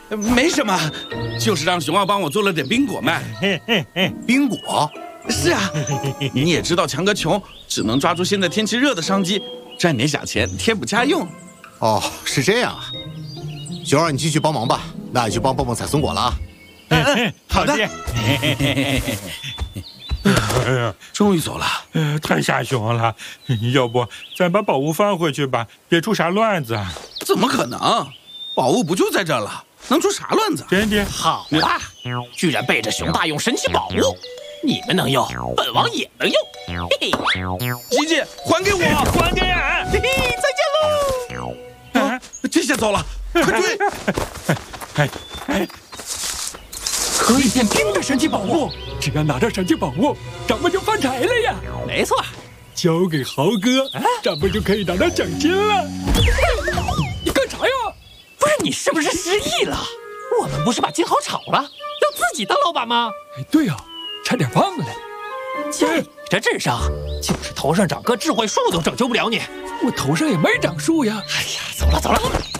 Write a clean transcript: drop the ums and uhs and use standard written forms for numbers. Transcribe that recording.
没什么，就是让熊二帮我做了点冰果卖。 冰果？ 是啊，你也知道强哥穷，只能抓住现在天气热的商机，赚点小钱贴补家用。 哦，是这样啊。熊二，你继续帮忙吧，那你去帮蹦蹦采松果了啊。 好的。终于走了， 太吓熊了，要不咱把宝物放回去吧，别出啥乱子。 怎么可能？宝物不就在这儿了，能出啥乱子？ 真的？ 好啊，居然背着熊大用神奇宝物，你们能用，本王也能用。嘿嘿， 吉吉，还给我！ 还给俺！ 嘿嘿，再见喽！ 啊，这下糟了，快追！ 可以变冰的神奇宝物， 只要拿着神奇宝物，咱们就发财了呀！ 没错， 交给豪哥，咱们就可以拿到奖金了。你干啥呀？ 不是你是不是失忆了？我们不是把金豪炒了，要自己当老板吗？ 对呀，差点忘了。 就你这智商，就是头上长棵智慧树都拯救不了你。 我头上也没长树呀。 哎呀，走了走了。